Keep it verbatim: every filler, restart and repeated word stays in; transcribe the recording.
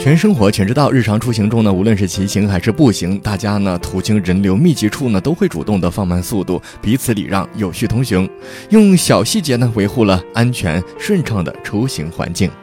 全生活全知道，日常出行中呢，无论是骑行还是步行，大家呢途经人流密集处呢，都会主动的放慢速度，彼此礼让，有序同行，用小细节呢维护了安全顺畅的出行环境。